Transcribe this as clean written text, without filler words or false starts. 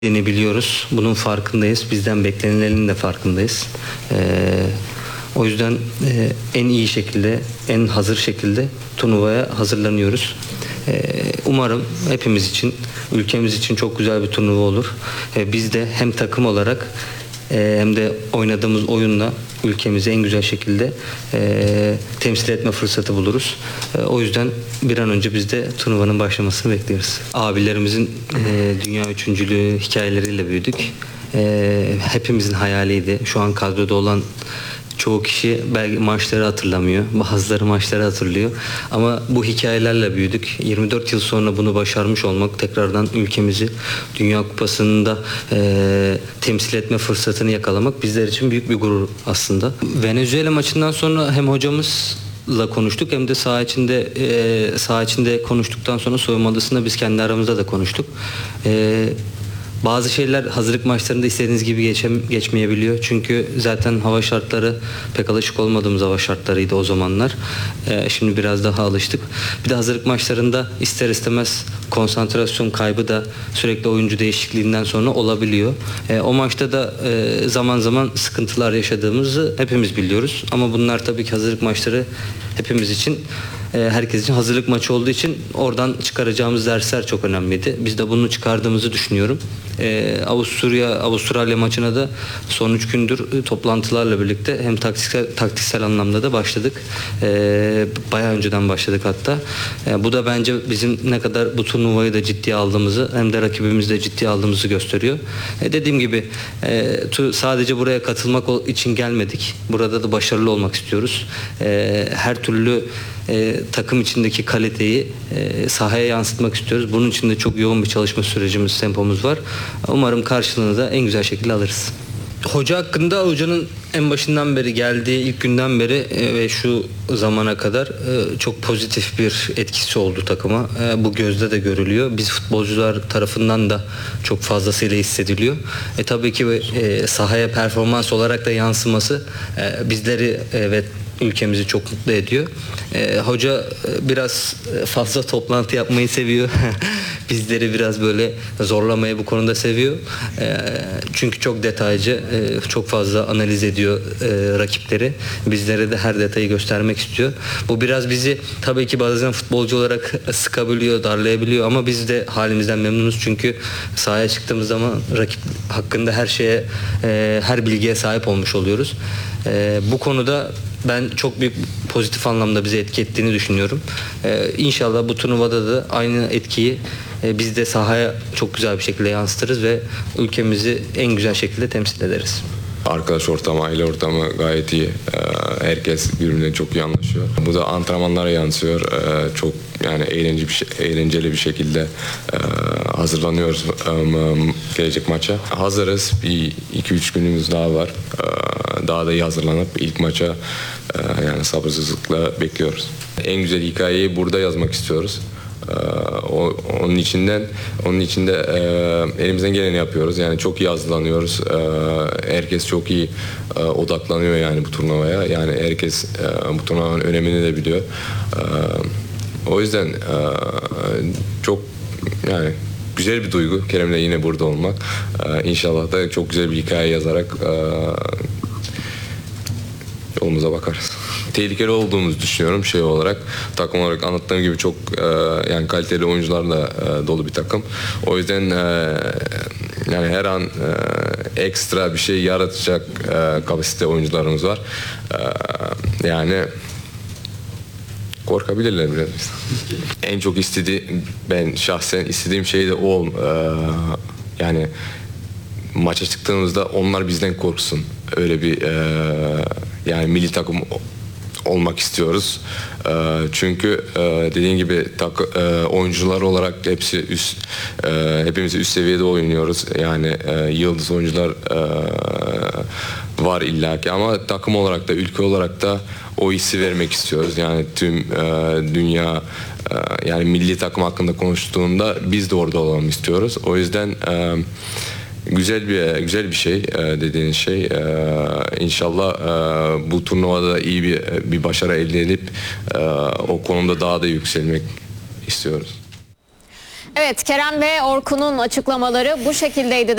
biliyoruz. Bunun farkındayız. Bizden beklenilenin de farkındayız. O yüzden en iyi şekilde, en hazır şekilde turnuvaya hazırlanıyoruz. Umarım hepimiz için, ülkemiz için çok güzel bir turnuva olur. Biz de hem takım olarak hem de oynadığımız oyunla ülkemizi en güzel şekilde temsil etme fırsatı buluruz. O yüzden bir an önce biz de turnuvanın başlamasını bekliyoruz. Abilerimizin dünya üçüncülüğü hikayeleriyle büyüdük. Hepimizin hayaliydi. Şu an kadroda olan çoğu kişi belki maçları hatırlamıyor. Bazıları maçları hatırlıyor. Ama bu hikayelerle büyüdük. 24 yıl sonra bunu başarmış olmak, tekrardan ülkemizi Dünya Kupası'nda temsil etme fırsatını yakalamak bizler için büyük bir gurur aslında. Venezuela maçından sonra hem hocamızla konuştuk hem de saha içinde konuştuktan sonra soyunma odasında biz kendi aramızda da konuştuk. Bazı şeyler hazırlık maçlarında istediğiniz gibi geçmeyebiliyor. Çünkü zaten hava şartları pek alışık olmadığımız hava şartlarıydı o zamanlar. Şimdi biraz daha alıştık. Bir de hazırlık maçlarında ister istemez konsantrasyon kaybı da sürekli oyuncu değişikliğinden sonra olabiliyor. O maçta da zaman zaman sıkıntılar yaşadığımızı hepimiz biliyoruz. Ama bunlar tabii ki hazırlık maçları hepimiz için, herkes için hazırlık maçı olduğu için oradan çıkaracağımız dersler çok önemliydi. Biz de bunu çıkardığımızı düşünüyorum. Avustralya maçına da son 3 gündür toplantılarla birlikte hem taktiksel anlamda da başladık. Bayağı önceden başladık hatta. Bu da bence bizim ne kadar bu turnuvayı da ciddiye aldığımızı hem de rakibimizi de ciddiye aldığımızı gösteriyor. Dediğim gibi sadece buraya katılmak için gelmedik. Burada da başarılı olmak istiyoruz. Her türlü takım içindeki kaliteyi sahaya yansıtmak istiyoruz. Bunun için de çok yoğun bir çalışma sürecimiz, tempomuz var. Umarım karşılığını da en güzel şekilde alırız. Hoca hakkında, hocanın en başından beri geldiği ilk günden beri ve şu zamana kadar çok pozitif bir etkisi oldu takıma. Bu gözde de görülüyor. Biz futbolcular tarafından da çok fazlasıyla hissediliyor. Tabii ki sahaya performans olarak da yansıması bizleri ve ülkemizi çok mutlu ediyor. Hoca biraz fazla toplantı yapmayı seviyor. Bizleri biraz böyle zorlamayı bu konuda seviyor. Çünkü çok detaycı, çok fazla analiz ediyor rakipleri. Bizlere de her detayı göstermek istiyor. Bu biraz bizi tabii ki bazen futbolcu olarak sıkabiliyor, darlayabiliyor ama biz de halimizden memnunuz. Çünkü sahaya çıktığımız zaman rakip hakkında her şeye, her bilgiye sahip olmuş oluyoruz. Bu konuda ben çok büyük pozitif anlamda bize etki ettiğini düşünüyorum. İnşallah bu turnuvada da aynı etkiyi biz de sahaya çok güzel bir şekilde yansıtırız ve ülkemizi en güzel şekilde temsil ederiz. Arkadaş ortamı, aile ortamı gayet iyi. Herkes birbirine çok iyi anlaşıyor. Bu da antrenmanlara yansıyor. Çok yani eğlenceli bir şekilde hazırlanıyoruz gelecek maça. Hazırız. Bir 2-3 günümüz daha var. Daha da iyi hazırlanıp ilk maça yani sabırsızlıkla bekliyoruz. En güzel hikayeyi burada yazmak istiyoruz. Onun için de elimizden geleni yapıyoruz. Yani çok iyi hazırlanıyoruz. Herkes çok iyi odaklanıyor yani bu turnuvaya. Yani herkes bu turnuvanın önemini de biliyor. O yüzden çok yani güzel bir duygu Kerem'le yine burada olmak. İnşallah da çok güzel bir hikaye yazarak yolumuza bakarız. Tehlikeli olduğumuzu düşünüyorum olarak. Takım olarak anlattığım gibi çok yani kaliteli oyuncularla dolu bir takım. O yüzden yani her an ekstra bir şey yaratacak kapasite oyuncularımız var. Yani korkabilirler biraz. En çok ben şahsen istediğim şey de o. Yani maça çıktığımızda onlar bizden korksun. Öyle bir yani milli takım olmak istiyoruz. Çünkü dediğim gibi oyuncular olarak hepimiz üst seviyede oynuyoruz. Yani yıldız oyuncular var illaki ama takım olarak da ülke olarak da o hissi vermek istiyoruz. Yani tüm dünya yani milli takım hakkında konuştuğunda biz de orada olalım istiyoruz. O yüzden güzel bir şey dediğiniz şey. İnşallah bu turnuvada iyi bir başarı elde edip o konuda daha da yükselmek istiyoruz. Evet, Kerem ve Orkun'un açıklamaları bu şekildeydi.